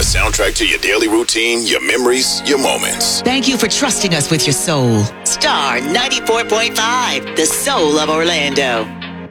soundtrack to your daily routine, your memories, your moments. Thank you for trusting us with your soul. Star 94.5, the soul of Orlando.